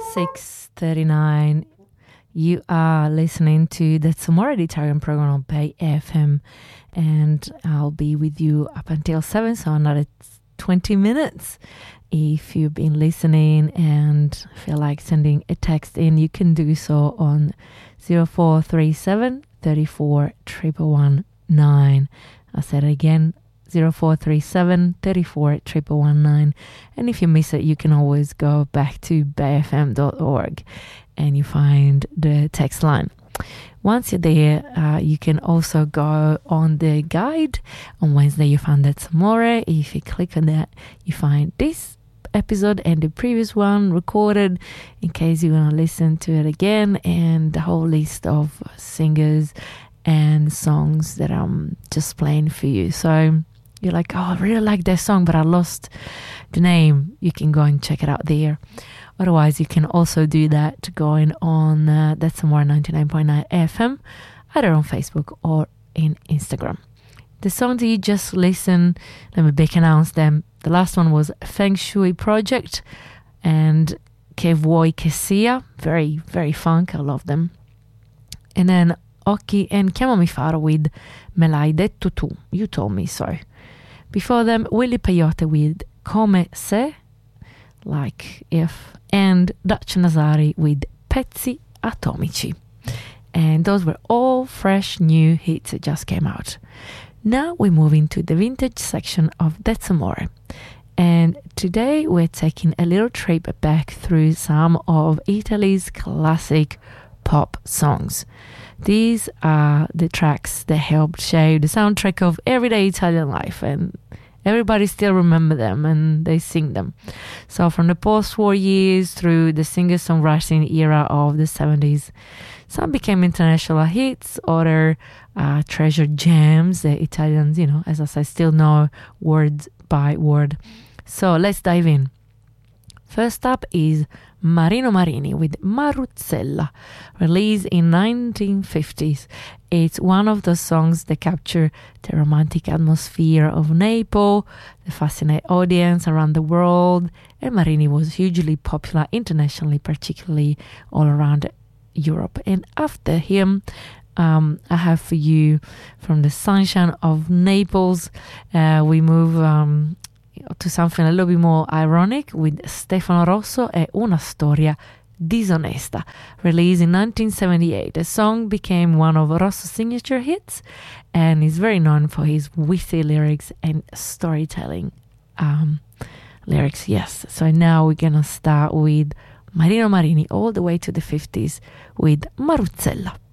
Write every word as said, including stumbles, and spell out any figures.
six thirty-nine. You are listening to the Tomorrow Italian program on Bay F M, and I'll be with you up until seven, so another twenty minutes. If you've been listening and feel like sending a text in, you can do so on zero four three seven, three four, one one one nine. I'll say it again, zero four three seven, three four, one one one nine. And if you miss it, you can always go back to bay f m dot org and you find the text line. Once you're there, uh, you can also go on the guide. On Wednesday, you find That's Amore. If you click on that, you find this episode and the previous one recorded in case you want to listen to it again, and the whole list of singers and songs that I'm just playing for you. So you're like, oh, I really like that song, but I lost the name. You can go and check it out there. Otherwise, you can also do that going on uh, That's Amore ninety-nine point nine F M, either on Facebook or in Instagram. The songs that you just listened, let me big announce them. The last one was Feng Shui Project and Che Vuoi Che Sia. Very, very funk. I love them. And then Occhi and Chiamami Faro with Me l'hai detto tu. You told me so. Before them, Willy Peyote with Come Se, like if, and Dutch Nazari with Pezzi Atomici. And those were all fresh new hits that just came out. Now we move into the vintage section of That's Amore. And today we're taking a little trip back through some of Italy's classic pop songs. These are the tracks that helped shape the soundtrack of everyday Italian life, and everybody still remember them and they sing them. So from the post-war years through the singer-songwriting era of the seventies, some became international hits, other uh, treasured gems that Italians, you know, as I say, still know word by word. So let's dive in. First up is Marino Marini with Maruzzella, released in nineteen fifties. It's one of those songs that capture the romantic atmosphere of Naples, the fascinate audience around the world, and Marini was hugely popular internationally, particularly all around Europe. And after him, um, I have for you From the Sunshine of Naples, uh, we move um, to something a little bit more ironic with Stefano Rosso e Una Storia Disonesta, released in nineteen seventy-eight. The song became one of Rosso's signature hits and is very known for his witty lyrics and storytelling um, lyrics. Yes, so now we're gonna start with Marino Marini all the way to the fifties with Maruzzella.